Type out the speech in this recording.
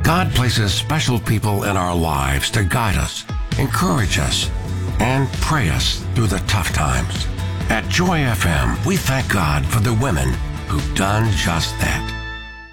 God places special people in our lives to guide us, encourage us, and pray us through the tough times. At Joy FM, we thank God for the women who've done just that.